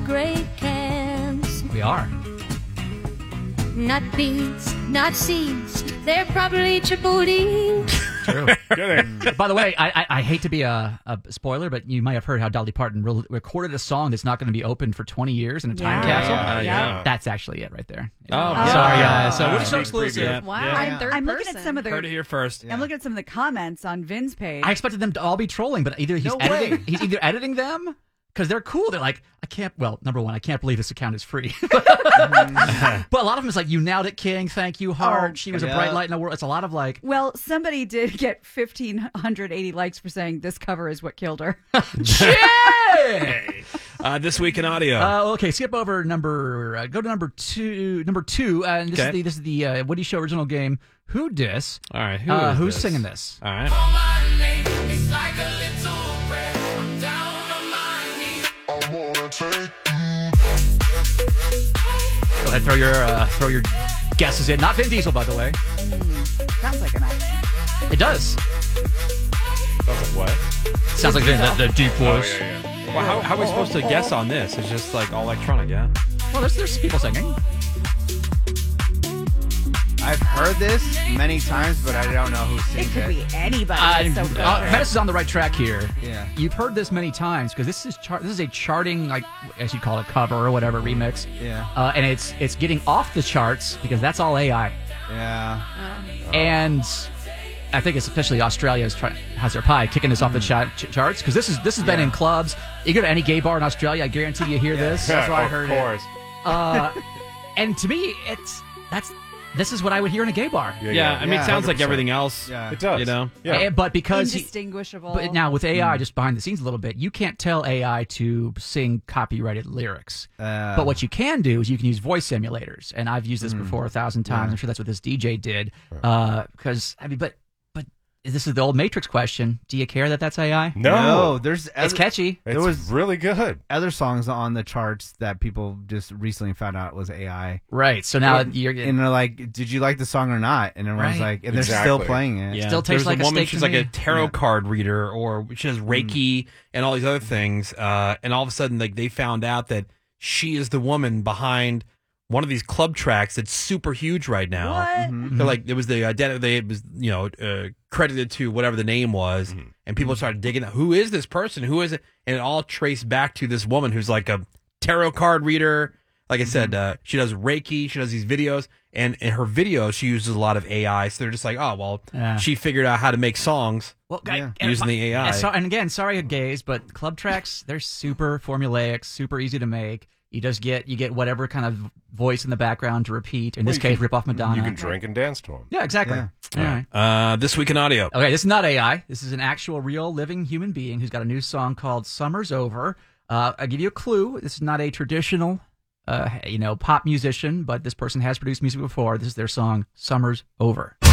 great cans. We are. Not beans, not seeds. They're probably Djibouti. True. By the way, I hate to be a spoiler, but you might have heard how Dolly Parton recorded a song that's not going to be open for 20 years in a time capsule. Yeah. That's actually it right there. Oh, sorry, guys. So Woody Show exclusive. Wow. I'm looking at some of the Heard it here first. I'm looking at some of the comments on Vin's page. I expected them to all be trolling, but either he's either editing them because they're cool. They're like, number one, I can't believe this account is free. But a lot of them is like, you nailed it, King. Thank you, Heart. She was a bright light in the world. It's a lot of like. Well, somebody did get 1,580 likes for saying this cover is what killed her. Yay! This week in audio. Okay, skip over go to number two. And this is the Woody Show original game. Who Dis? All right, who's singing this? All right. Go ahead, throw your guesses in. Not Vin Diesel, by the way. Sounds like an accident. It does. Sounds like what? Sounds like the deep voice. Well, how are we supposed to guess on this? It's just like all electronic, yeah? Well, there's people singing. I've heard this many times, but I don't know who It sings could be anybody. It's so good. Menace is on the right track here. Yeah. You've heard this many times because this is a charting, like, as you call it, cover or whatever, remix. Yeah. And it's getting off the charts because that's all AI. Yeah. And I think it's especially Australia has their pie kicking this off the charts because this has been in clubs. You go to any gay bar in Australia, I guarantee you hear this. That's why I heard it. And to me, this is what I would hear in a gay bar. Yeah, I mean, it sounds like everything else. Yeah. It does. You know? Yeah. But because indistinguishable. but now with AI, just behind the scenes a little bit, you can't tell AI to sing copyrighted lyrics. But what you can do is you can use voice simulators, and I've used this before 1,000 times. I'm sure that's what this DJ did. Because but this is the old Matrix question: do you care that that's AI? No. There's It's catchy. It's was really good. other songs on the charts that people just recently found out was AI. Right. So now you're And they're like, "Did you like the song or not?" And everyone's Right. like, and they're still Exactly. playing it. Yeah. Still tastes There's like a a woman, steak she's to like me. a tarot card reader, or she does Reiki and all these other things. And all of a sudden, like, they found out that she is the woman behind one of these club tracks that's super huge right now. What? They're like, it was the identity. It was credited to whatever the name was, and people started digging out. Who is this person? Who is it? And it all traced back to this woman who's like a tarot card reader. Like I said, she does Reiki. She does these videos, and in her videos, she uses a lot of AI. So they're just like, oh well, she figured out how to make songs using the AI. And again, sorry, gays, but club tracks, they're super formulaic, super easy to make. You get whatever kind of voice in the background to repeat. In this case, rip off Madonna. You can drink and dance to them. Yeah, exactly. Yeah. All right. This week in audio. Okay, this is not AI. This is an actual, real, living human being who's got a new song called "Summer's Over." I'll give you a clue. This is not a traditional, pop musician, but this person has produced music before. This is their song "Summer's Over."